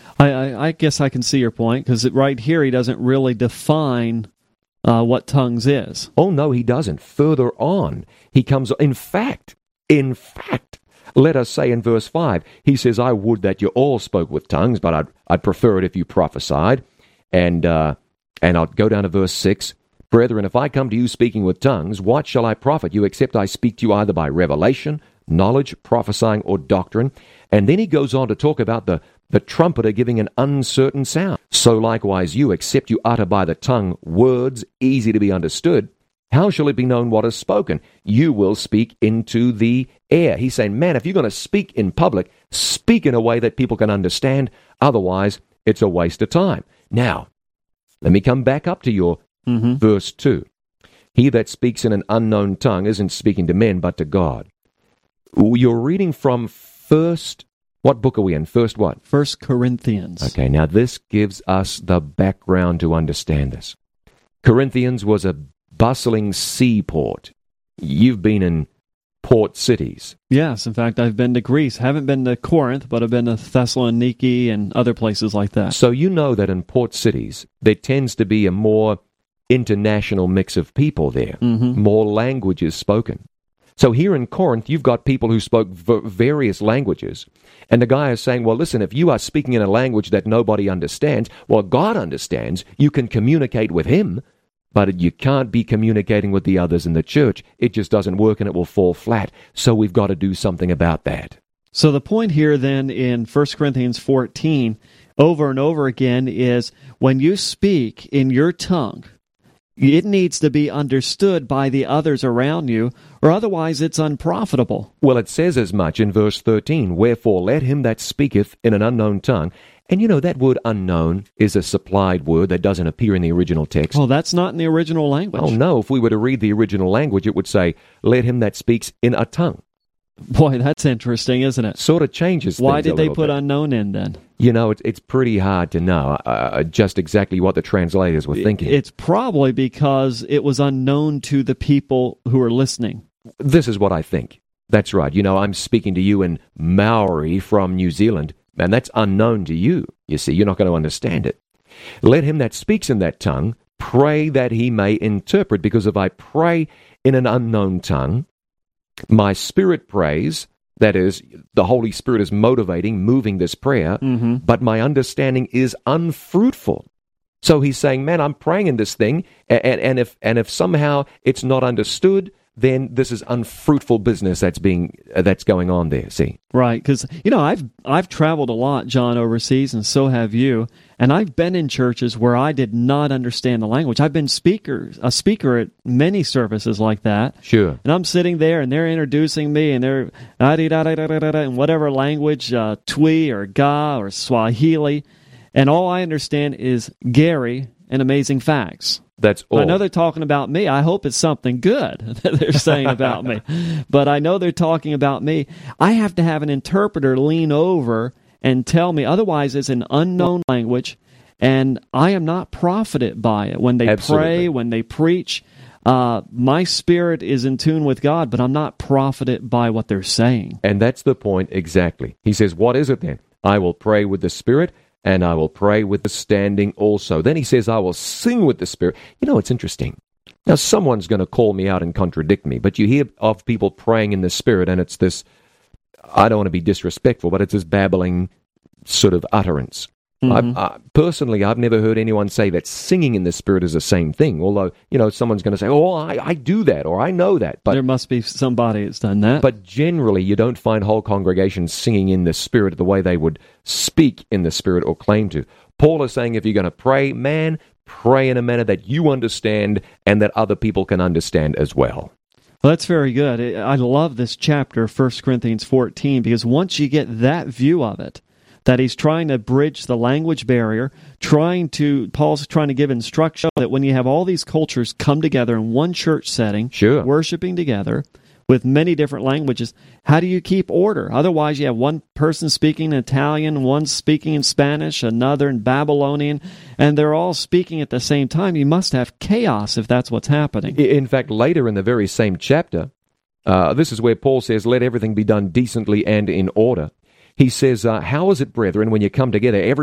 I guess I can see your point, because right here he doesn't really define what tongues is. Oh, no, he doesn't. Further on, he comes, in fact, let us say in verse 5, he says, I would that you all spoke with tongues, but I'd prefer it if you prophesied. And I'll go down to verse 6. Brethren, if I come to you speaking with tongues, what shall I profit you, except I speak to you either by revelation, knowledge, prophesying, or doctrine? And then he goes on to talk about the trumpeter giving an uncertain sound. So likewise you, except you utter by the tongue words easy to be understood, how shall it be known what is spoken? You will speak into the air. He's saying, man, if you're going to speak in public, speak in a way that people can understand. Otherwise, it's a waste of time. Now, let me come back up to your verse 2. He that speaks in an unknown tongue isn't speaking to men, but to God. You're reading from what book are we in? First what? 1 Corinthians. Okay, now this gives us the background to understand this. Corinthians was a bustling seaport. You've been in port cities. Yes, in fact, I've been to Greece. Haven't been to Corinth, but I've been to Thessaloniki and other places like that. So you know that in port cities, there tends to be a more international mix of people there, more languages spoken. So here in Corinth, you've got people who spoke various languages, and the guy is saying, well, listen, if you are speaking in a language that nobody understands, well, God understands, you can communicate with him, but you can't be communicating with the others in the church. It just doesn't work, and it will fall flat. So we've got to do something about that. So the point here then in 1 Corinthians 14, over and over again, is when you speak in your tongue, it needs to be understood by the others around you, or otherwise it's unprofitable. Well, it says as much in verse 13, wherefore let him that speaketh in an unknown tongue. And you know, that word unknown is a supplied word that doesn't appear in the original text. Well, that's not in the original language. Oh, no. If we were to read the original language, it would say, let him that speaks in a tongue. Boy, that's interesting, isn't it? Sort of changes things. Why did they put bit. Unknown in then? You know, it's pretty hard to know just exactly what the translators were thinking. It's probably because it was unknown to the people who are listening. This is what I think. That's right. You know, I'm speaking to you in Maori from New Zealand, and that's unknown to you. You see, you're not going to understand it. Let him that speaks in that tongue pray that he may interpret, because if I pray in an unknown tongue, my spirit prays, that is, the Holy Spirit is motivating, moving this prayer, but my understanding is unfruitful. So he's saying, man, I'm praying in this thing, and if somehow it's not understood, then this is unfruitful business that's going on there, see? Right, because, you know, I've traveled a lot, John, overseas, and so have you, and I've been in churches where I did not understand the language. I've been a speaker at many services like that. Sure. And I'm sitting there, and they're introducing me, and they're in whatever language, Twi or Ga or Swahili, and all I understand is Gary and amazing facts. That's all. I know they're talking about me. I hope it's something good that they're saying about me. But I know they're talking about me. I have to have an interpreter lean over and tell me. Otherwise, it's an unknown language, and I am not profited by it. When they pray, when they preach, my spirit is in tune with God, but I'm not profited by what they're saying. And that's the point exactly. He says, what is it then? I will pray with the Spirit, and I will pray with the standing also. Then he says, I will sing with the Spirit. You know, it's interesting. Now, someone's going to call me out and contradict me, but you hear of people praying in the Spirit, and it's this, I don't want to be disrespectful, but it's this babbling sort of utterance. Personally, I've never heard anyone say that singing in the Spirit is the same thing, although, you know, someone's going to say, oh, I do that, or I know that. But there must be somebody that's done that. But generally, you don't find whole congregations singing in the Spirit the way they would speak in the Spirit or claim to. Paul is saying if you're going to pray, man, pray in a manner that you understand and that other people can understand as well. Well, that's very good. I love this chapter, 1 Corinthians 14, because once you get that view of it, that he's trying to bridge the language barrier, Paul's trying to give instruction that when you have all these cultures come together in one church setting, worshiping together with many different languages, how do you keep order? Otherwise, you have one person speaking in Italian, one speaking in Spanish, another in Babylonian, and they're all speaking at the same time. You must have chaos if that's what's happening. In fact, later in the very same chapter, this is where Paul says, let everything be done decently and in order. He says, how is it, brethren, when you come together, every